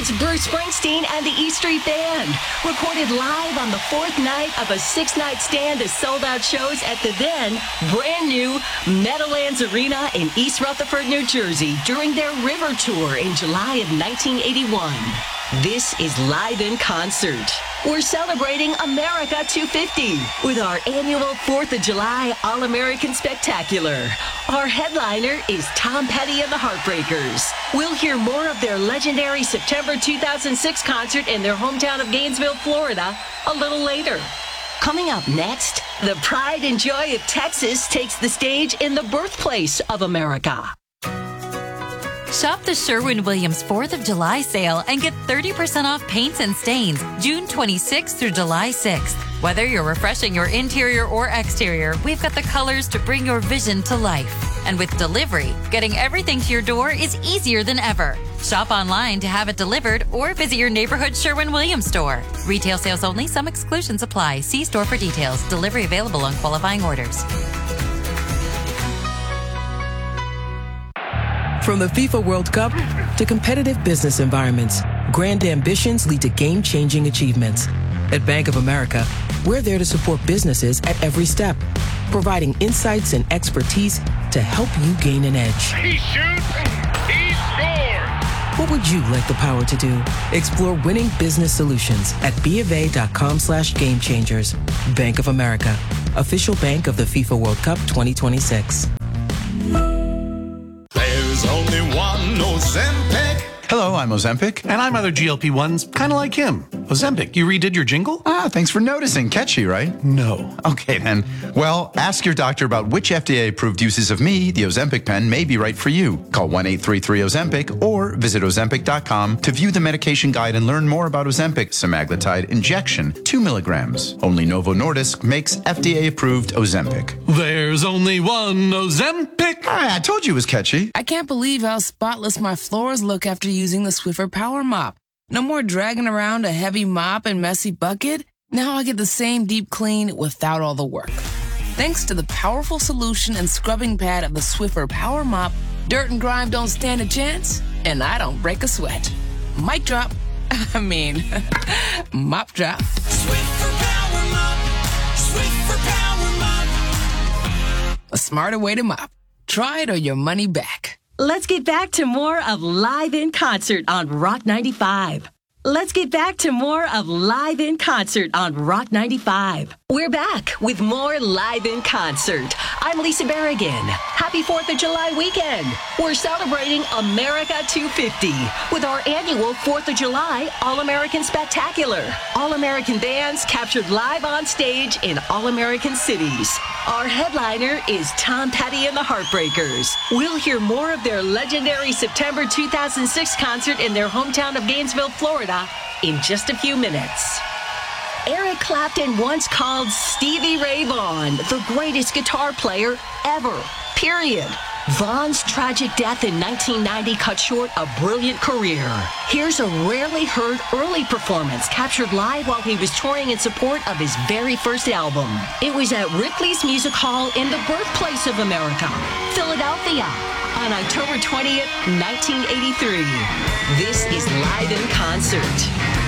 It's Bruce Springsteen and the E Street Band, recorded live on the fourth night of a six-night stand of sold-out shows at the then brand-new Meadowlands Arena in East Rutherford, New Jersey, during their River Tour in July of 1981. This is Live in Concert. We're celebrating America 250 with our annual 4th of July All-American Spectacular. Our headliner is Tom Petty and the Heartbreakers. We'll hear more of their legendary September 2006 concert in their hometown of Gainesville, Florida, a little later. Coming up next, the pride and joy of Texas takes the stage in the birthplace of America. Shop the Sherwin-Williams 4th of July sale and get 30% off paints and stains June 26th through July 6th. Whether you're refreshing your interior or exterior, we've got the colors to bring your vision to life. And with delivery, getting everything to your door is easier than ever. Shop online to have it delivered or visit your neighborhood Sherwin-Williams store. Retail sales only. Some exclusions apply. See store for details. Delivery available on qualifying orders. From the FIFA World Cup to competitive business environments, grand ambitions lead to game-changing achievements. At Bank of America, we're there to support businesses at every step, providing insights and expertise to help you gain an edge. He shoots, he scores! What would you like the power to do? Explore winning business solutions at BofA.com/gamechangers. Bank of America, official bank of the FIFA World Cup 2026. There's only one Ozempic. Hello, I'm Ozempic. And I'm other GLP-1s, kind of like him. Ozempic, you redid your jingle? Thanks for noticing. Catchy, right? No. Okay, then. Well, ask your doctor about which FDA-approved uses of me, the Ozempic pen, may be right for you. Call 1-833-OZEMPIC or visit Ozempic.com to view the medication guide and learn more about Ozempic semaglutide injection, 2 milligrams. Only Novo Nordisk makes FDA-approved Ozempic. There's only one Ozempic. I told you it was catchy. I can't believe how spotless my floors look after using the Swiffer Power Mop. No more dragging around a heavy mop and messy bucket. Now I get the same deep clean without all the work. Thanks to the powerful solution and scrubbing pad of the Swiffer Power Mop, dirt and grime don't stand a chance, and I don't break a sweat. Mic drop. Mop drop. Swiffer Power Mop. Swiffer Power Mop. A smarter way to mop. Try it or your money back. Let's get back to more of Live in Concert on Rock 95. Let's get back to more of Live in Concert on Rock 95. We're back with more Live in Concert. I'm Lisa Berrigan. Happy 4th of July weekend. We're celebrating America 250 with our annual 4th of July All-American Spectacular. All-American bands captured live on stage in All-American cities. Our headliner is Tom Petty and the Heartbreakers. We'll hear more of their legendary September 2006 concert in their hometown of Gainesville, Florida, in just a few minutes. Eric Clapton once called Stevie Ray Vaughan the greatest guitar player ever, period. Vaughan's tragic death in 1990 cut short a brilliant career. Here's a rarely heard early performance captured live while he was touring in support of his very first album. It was at Ripley's Music Hall in the birthplace of America, Philadelphia, on October 20th, 1983. This is Live in Concert.